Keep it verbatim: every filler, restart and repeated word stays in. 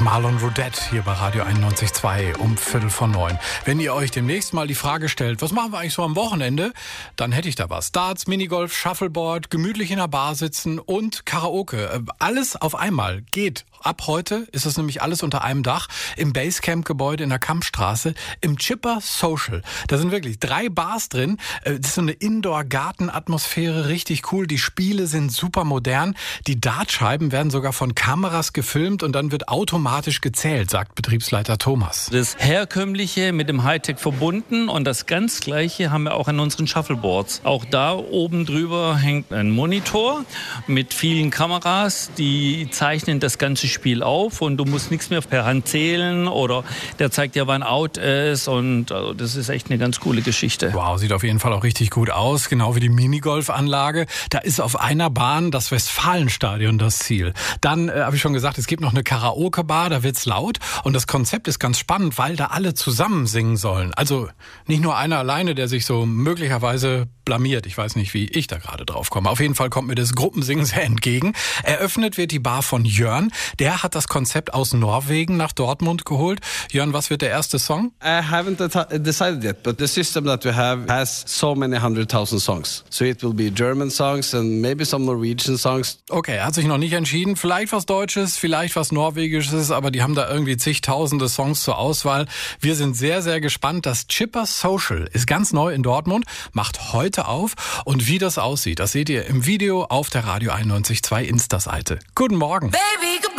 Marlon Rodette hier bei Radio einundneunzig Komma zwei um Viertel vor neun. Wenn ihr euch demnächst mal die Frage stellt, was machen wir eigentlich so am Wochenende, dann hätte ich da was. Darts, Minigolf, Shuffleboard, gemütlich in der Bar sitzen und Karaoke. Alles auf einmal geht. Ab heute ist es nämlich alles unter einem Dach im Basecamp-Gebäude in der Kampstraße im Chipper Social. Da sind wirklich drei Bars drin. Das ist so eine Indoor-Garten-Atmosphäre, richtig cool. Die Spiele sind super modern. Die Dartscheiben werden sogar von Kameras gefilmt und dann wird automatisch gezählt, sagt Betriebsleiter Thomas. Das Herkömmliche mit dem Hightech verbunden und das ganz Gleiche haben wir auch an unseren Shuffleboards. Auch da oben drüber hängt ein Monitor mit vielen Kameras, die zeichnen das ganze Spiel auf und du musst nichts mehr per Hand zählen oder der zeigt dir, wann out ist und also das ist echt eine ganz coole Geschichte. Wow, sieht auf jeden Fall auch richtig gut aus, genau wie die Minigolfanlage. Da ist auf einer Bahn das Westfalenstadion das Ziel. Dann äh, habe ich schon gesagt, es gibt noch eine Karaoke-Bar, da wird's laut und das Konzept ist ganz spannend, weil da alle zusammen singen sollen. Also nicht nur einer alleine, der sich so möglicherweise blamiert. Ich weiß nicht, wie ich da gerade drauf komme. Auf jeden Fall kommt mir das Gruppensingen sehr entgegen. Eröffnet wird die Bar von Jörn. Der hat das Konzept aus Norwegen nach Dortmund geholt. Jörn, was wird der erste Song? I haven't decided yet, but the system that we have has so many hundred thousand songs. So it will be German songs and maybe some Norwegian songs. Okay, er hat sich noch nicht entschieden. Vielleicht was Deutsches, vielleicht was Norwegisches, aber die haben da irgendwie zigtausende Songs zur Auswahl. Wir sind sehr, sehr gespannt. Das Chipper Social ist ganz neu in Dortmund, macht heute auf. Und wie das aussieht, das seht ihr im Video auf der Radio einundneunzig Komma zwei Insta-Seite. Guten Morgen. Baby, goodbye.